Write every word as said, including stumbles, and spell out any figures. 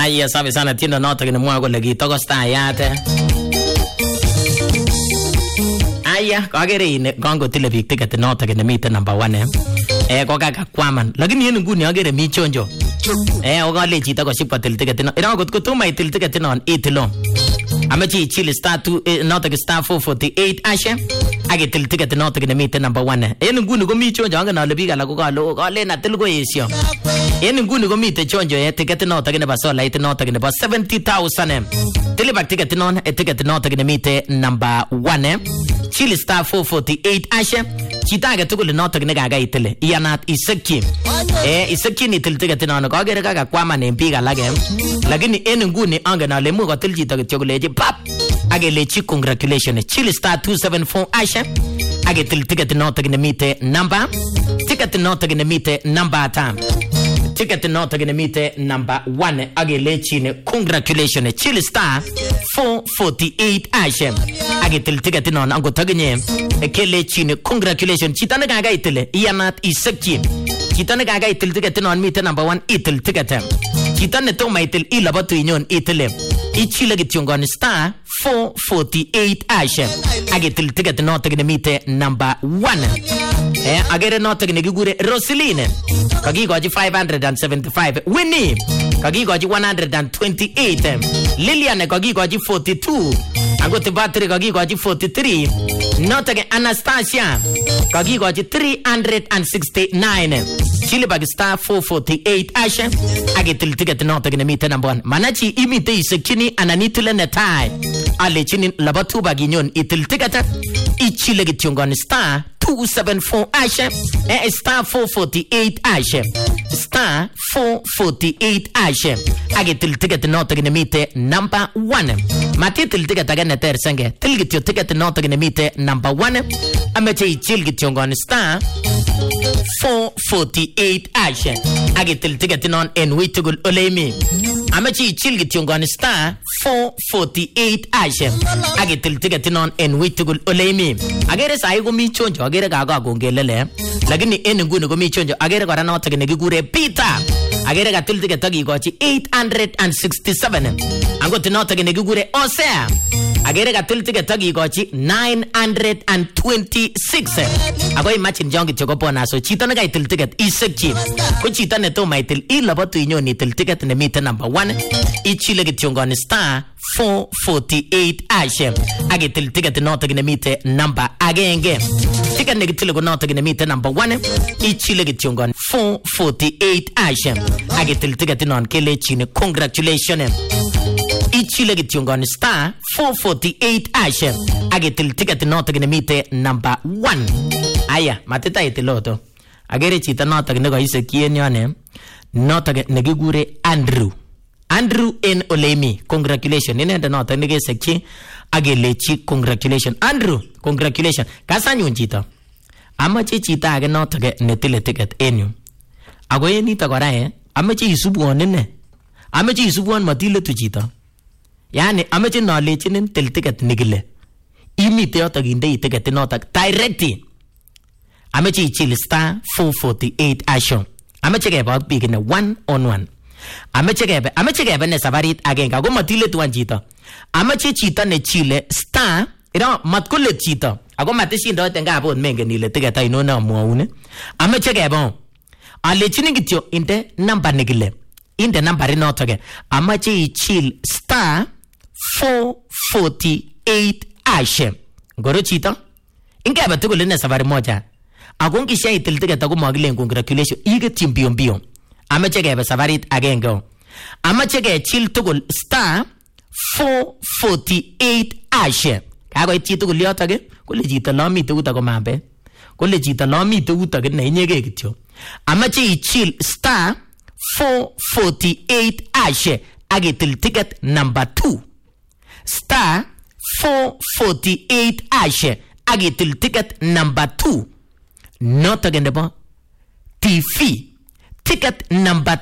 Aya sabi sana tiendo noto kinemwoe kole kitokostayat. Aya kagere ine kangotile biik ticket noto kinemite number one. Eh kokakakwaman. Lakini en nguni agere mi chonjo. Eh okale chito koship kotil ticket no. Ira kot kotoma itil ticket non itilo. Amachi chili star two noto star four forty-eight ashe. Age til ticket noto kinemite number one. En nguni komi chonjo angen ale biik alak kokalo kale na til ko esio. En nguni komite chonjo eh ticket noto kineba sola it noto kineba seventy thousand. Tilibak ticket non e ticket noto kinemite number one. Chili star four forty-eight ashe. Chita age tugul noto kinega itile. Iyanat isekki. Eh isekki ni til ticket non kagere kaka kwaman en biik alak. Lakini en nguni angen ale mu kotil chito kityo koleji pap. Age lechi congratulations. Chili star two seven four ashe. Age til ticket noto kinemite number. Ticket noto kinemite number tam. Ticket noto kinemite number one. Age lechi ne congratulations. Chili star four forty-eight ashe. Age til ticket non ango taginye. Eke lechi ne congratulations. Chita ne gaga itile. Iyanat isekki. Chita ne gaga itil ticket non mite number one itil ticket. Chita ne toma itil ilabatu inyon itile. Ichile gityongon star four forty-eight ashe. Age til ticket noto kinemite number one. Eh agere noto kinegigure Roseline. Kagigoji five hundred seventy-five. Winnie kagigoji one hundred twenty-eight. Lilian kagigoji forty-two. Agote battery kagigoji forty-three. Noto ke Anastasia kagigoji three hundred sixty-nine. Chile bag star four forty-eight ashe. Age til ticket noto kinemite number one. Manachi imite isekini ananitile netai. Ale chini labatu baginyon itil ticket. Ichile gityongon star two seven four ashe. Eh star four forty-eight ashe. Star four forty-eight ashe. Age til ticket noto kinemite number one. Mati til ticket again neter senge. Til gityo ticket noto kinemite number one. Ameche ichil gityongon star four forty-eight ashe. Age til ticket non en witugul olemi. Ameche ichil gityongon star four forty-eight ashe. Age til ticket non en witugul olemi. Agere sai ko mi chonjo agere gaga gongelele. Lakini en nguni ko mi chonjo agere kora noto kinegigure Peter. Agere ka til ticket tagigochi eight hundred sixty-seven. Angot noto kinegigure Osea. Agere ka til ticket tagigochi nine hundred twenty-six. Ago imagine jongi choko pona so chito ne ga til ticket isekchi. Ko chito ne to mai til ilabatu inyoni til ticket ne mite number one. Ichile gityongon star four forty-eight ashe. Age til ticket noto kinemite number agenge. Ticket negitile ko noto kinemite number one. Ichile gityongon four forty-eight ashe. Age til ticket non kele chine congratulations. Ichile gityongon star four forty-eight ashe. Age til ticket noto kinemite number one. Aya mateta itiloto. Agere chita noto kinego isekien yone. Noto negigure Andrew. Andrew en Olemi, congratulations. Inenda noto nige sekchi agelechi congratulations. Andrew, congratulations. Kasanyun chito. Amache chita age noto ge netile ticket enyu. Ago enito kora eh. Amache isubuon ine. Amache isubuon matile tu chito. Yani amache nolechinin til ticket nigile. Imite yoto ginde ticket noto directly. Amache ichil star four forty-eight asho. Amache keba bigine one on one. Amache kebe, amache kebe ne sabarit agenga go matile tuan chito. Amache chito ne chile star ira matkule chito. Ago matishindo tenga abon mengen ile ticket ino na muaune. Amache kebe ale chini gityo inde number nigile. Inde number noto ge. Amache ichil star four forty-eight ashe. Goro chito. Inga batukule ne sabari moja. Ago ngisha itil ticket ago magile congratulations. Ige timbio mbio. Amache kebe sabarit agengo. Amache ke chill tugul star four forty-eight ashe. Kago iti tugul yoto ge. Kule jita lomi te uta ko mambe. Kule jita lomi te uta ge na inyege kityo. Amache i chill star four forty-eight ashe. Age til ticket number two. Star four forty-eight ashe. Age til ticket number two. Not again the T V. Ticket number